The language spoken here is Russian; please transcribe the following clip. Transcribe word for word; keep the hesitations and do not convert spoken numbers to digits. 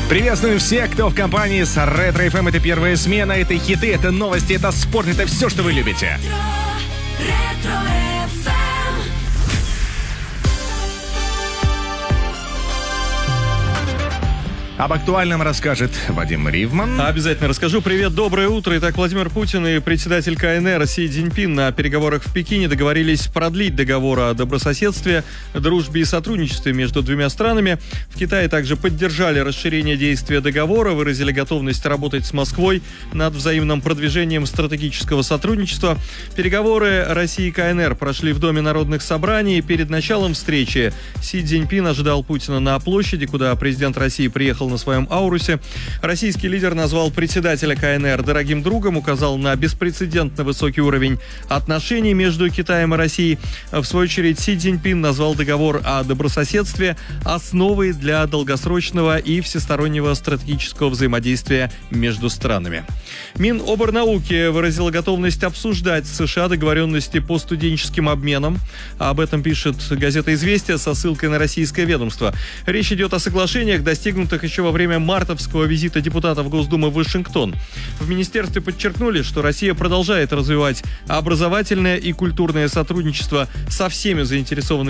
Приветствуем всех, кто в компании с Ретро эф эм. Это первая смена, это хиты, это новости, это спорт, это все, что вы любите. Об актуальном расскажет Вадим Ривман. Обязательно расскажу. Привет, доброе утро. Итак, Владимир Путин и председатель ка эн эр Си Цзиньпин на переговорах в Пекине договорились продлить договор о добрососедстве, дружбе и сотрудничестве между двумя странами. В Китае также поддержали расширение действия договора, выразили готовность работать с Москвой над взаимным продвижением стратегического сотрудничества. Переговоры России и ка эн эр прошли в Доме народных собраний. Перед началом встречи Си Цзиньпин ожидал Путина на площади, куда президент России приехал на своем аурусе. Российский лидер назвал председателя ка эн эр дорогим другом, указал на беспрецедентно высокий уровень отношений между Китаем и Россией. В свою очередь, Си Цзиньпин назвал договор о добрососедстве основой для долгосрочного и всестороннего стратегического взаимодействия между странами. Миноборнауки выразила готовность обсуждать с США договоренности по студенческим обменам. Об этом пишет газета «Известия» со ссылкой на российское ведомство. Речь идет о соглашениях, достигнутых еще во время мартовского визита депутатов Госдумы в Вашингтон. В министерстве подчеркнули, что Россия продолжает развивать образовательное и культурное сотрудничество со всеми заинтересованными